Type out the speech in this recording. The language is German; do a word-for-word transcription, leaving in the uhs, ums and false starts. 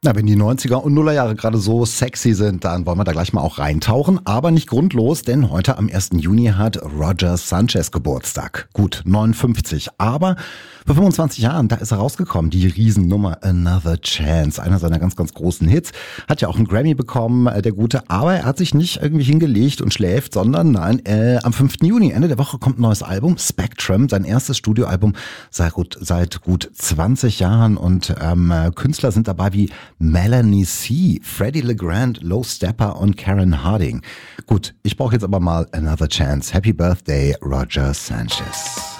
Na, wenn die neunziger und Nullerjahre gerade so sexy sind, dann wollen wir da gleich mal auch reintauchen. Aber nicht grundlos, denn heute am ersten Juni hat Roger Sanchez Geburtstag. Gut, neunundfünfzig. Aber vor fünfundzwanzig Jahren, da ist er rausgekommen, die Riesennummer Another Chance. Einer seiner ganz, ganz großen Hits. Hat ja auch einen Grammy bekommen, der Gute. Aber er hat sich nicht irgendwie hingelegt und schläft, sondern nein, äh, am fünften Juni, Ende der Woche, kommt ein neues Album, Spectrum. Sein erstes Studioalbum seit gut, seit gut zwanzig Jahren. Und ähm, Künstler sind dabei wie Melanie C., Freddie LeGrand, Low Stepper und Karen Harding. Gut, ich brauche jetzt aber mal Another Chance. Happy Birthday, Roger Sanchez.